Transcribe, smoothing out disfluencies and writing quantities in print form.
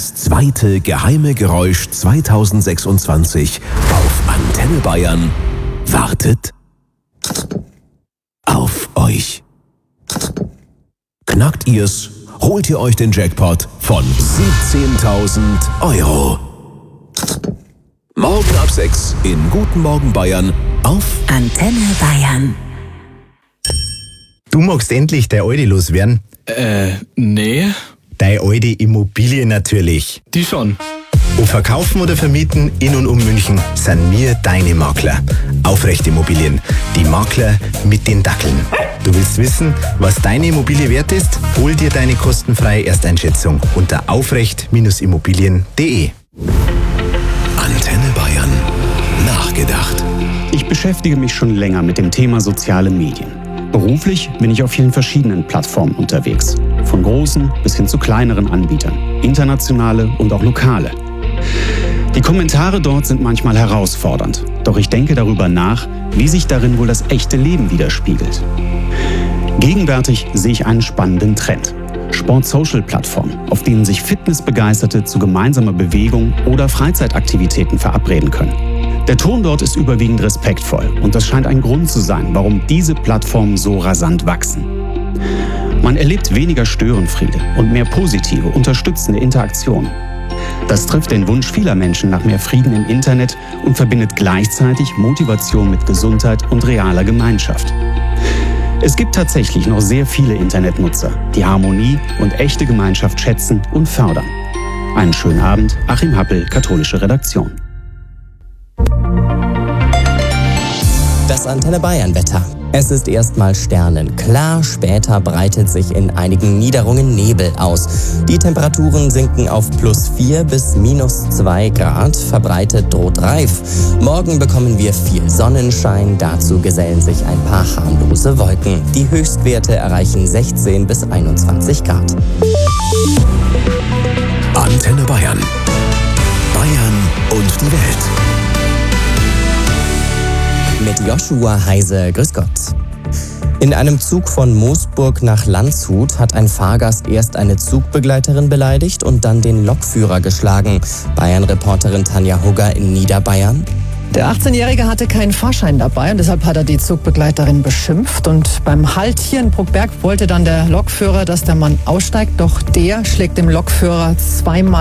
Das zweite geheime Geräusch 2026 auf Antenne Bayern wartet auf euch. Knackt ihr's, holt ihr euch den Jackpot von 17.000 €. Morgen ab 6 in Guten Morgen Bayern auf Antenne Bayern. Du magst endlich deine Alte loswerden? Nee, Deine alte Immobilie natürlich. die schon. Ob verkaufen oder vermieten, in und um München, sind wir deine Makler. Aufrecht Immobilien, die Makler mit den Dackeln. Du willst wissen, was deine Immobilie wert ist? Hol dir deine kostenfreie Ersteinschätzung unter aufrecht-immobilien.de. Antenne Bayern. Nachgedacht. Ich beschäftige mich schon länger mit dem Thema soziale Medien. Beruflich bin ich auf vielen verschiedenen Plattformen unterwegs. Von großen bis hin zu kleineren Anbietern. Internationale und auch lokale. Die Kommentare dort sind manchmal herausfordernd. Doch ich denke darüber nach, wie sich darin wohl das echte Leben widerspiegelt. Gegenwärtig sehe ich einen spannenden Trend. Sport-Social-Plattformen, auf denen sich Fitnessbegeisterte zu gemeinsamer Bewegung oder Freizeitaktivitäten verabreden können. Der Ton dort ist überwiegend respektvoll und das scheint ein Grund zu sein, warum diese Plattformen so rasant wachsen. Man erlebt weniger Störenfriede und mehr positive, unterstützende Interaktionen. Das trifft den Wunsch vieler Menschen nach mehr Frieden im Internet und verbindet gleichzeitig Motivation mit Gesundheit und realer Gemeinschaft. Es gibt tatsächlich noch sehr viele Internetnutzer, die Harmonie und echte Gemeinschaft schätzen und fördern. Einen schönen Abend, Achim Happel, Katholische Redaktion. Das Antenne Bayern Wetter. Es ist erstmal sternenklar, später breitet sich in einigen Niederungen Nebel aus. Die Temperaturen sinken auf +4 bis -2 Grad, verbreitet droht Reif. Morgen bekommen wir viel Sonnenschein, dazu gesellen sich ein paar harmlose Wolken. Die Höchstwerte erreichen 16 bis 21 Grad. Antenne Bayern. Bayern und die Welt. Mit Joshua Heise, grüß Gott. In einem Zug von Moosburg nach Landshut hat ein Fahrgast erst eine Zugbegleiterin beleidigt und dann den Lokführer geschlagen. Bayern-Reporterin Tanja Hugger in Niederbayern. Der 18-Jährige hatte keinen Fahrschein dabei und deshalb hat er die Zugbegleiterin beschimpft. Und beim Halt hier in Bruckberg wollte dann der Lokführer, dass der Mann aussteigt. Doch der schlägt dem Lokführer zweimal